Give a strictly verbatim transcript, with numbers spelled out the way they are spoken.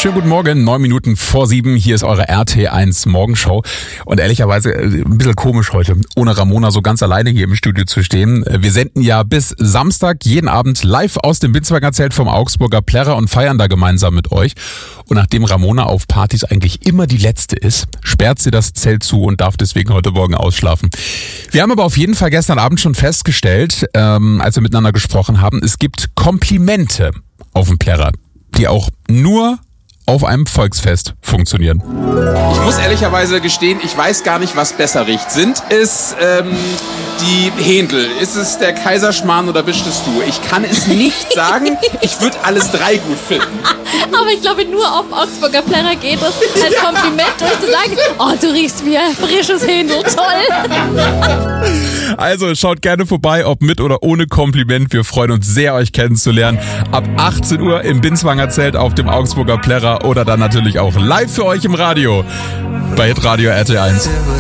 Schönen guten Morgen, neun Minuten vor sieben. Hier ist eure R T eins Morgenshow. Und ehrlicherweise ein bisschen komisch heute, ohne Ramona so ganz alleine hier im Studio zu stehen. Wir senden ja bis Samstag jeden Abend live aus dem Binzwanger Zelt vom Augsburger Plärrer und feiern da gemeinsam mit euch. Und nachdem Ramona auf Partys eigentlich immer die Letzte ist, sperrt sie das Zelt zu und darf deswegen heute Morgen ausschlafen. Wir haben aber auf jeden Fall gestern Abend schon festgestellt, ähm, als wir miteinander gesprochen haben, es gibt Komplimente auf dem Plärrer, die auch nur auf einem Volksfest funktionieren. Ich muss ehrlicherweise gestehen, ich weiß gar nicht, was besser riecht. Sind es ähm, die Händel? Ist es der Kaiserschmarrn oder bist es du? Ich kann es nicht sagen. Ich würde alles drei gut finden. Aber ich glaube, nur auf Augsburger Plärrer geht es als Kompliment, euch zu sagen, oh, du riechst wie ein frisches Händel, toll. Also schaut gerne vorbei, ob mit oder ohne Kompliment. Wir freuen uns sehr, euch kennenzulernen. Ab achtzehn Uhr im Binzwanger Zelt auf dem Augsburger Plärrer oder dann natürlich auch live für euch im Radio bei Hitradio R T eins.